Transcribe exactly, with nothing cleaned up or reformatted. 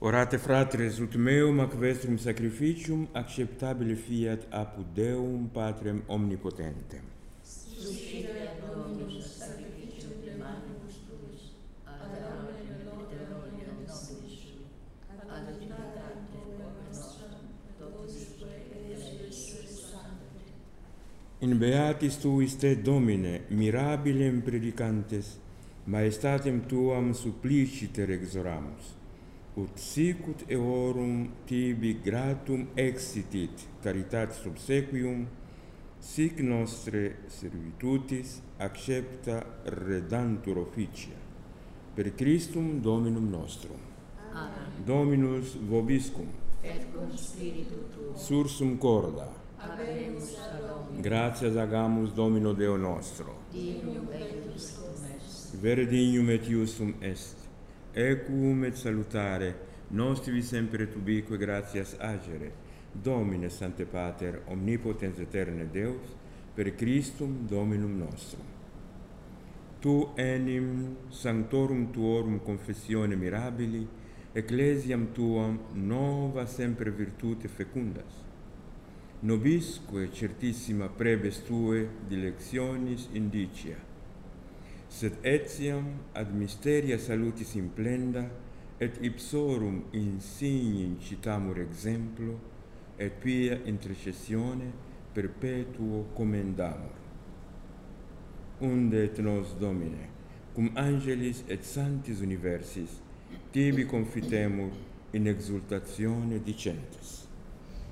Orate fratres ut meum ac vestrum sacrificium acceptabile fiat apud Deum Patrem omnipotentem. Suscite ad Dominus sacrificium de manibus tuis, ad autem gloriam nobis sui, ad utilitate oper nostram, totusque et Spiritus Sancti. In beatis tuis te, Domine, mirabilem predicantes, maestatem tuam suppliciter exoramus, ut sicut eorum tibi gratum exitit caritatis obsequium, sic nostre servitutis accepta redantur officia. Per Christum Dominum nostrum. Amen. Dominus vobiscum. Et cum spiritu tuo. Sursum corda. Habemus ad Domino. Gratias agamus Domino Deo nostro. Dignum et justum est. Vere dignum et justum est. Equum et salutare, nostri sempre et ubique gratias agere, Domine Sancte Pater, omnipotens eterne Deus, per Christum Dominum nostrum. Tu enim sanctorum tuorum confessione mirabili, ecclesiam tuam nova sempre virtute fecundas. Nobisque certissima prebes tue dilectionis indicia, sed etiam ad mysteria salutis implenda, et ipsorum insigni citamur exemplo, et pia intercessione perpetuo commendamur. Unde et nos, Domine, cum angelis et sanctis universis, tibi confitemur in exultatione dicentes.